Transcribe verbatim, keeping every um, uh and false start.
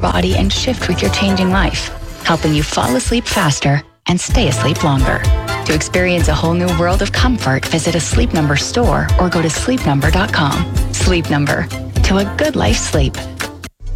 body and shift with your changing life, helping you fall asleep faster and stay asleep longer. To experience a whole new world of comfort, visit a Sleep Number store or go to sleep number dot com. Sleep Number. To a good life sleep.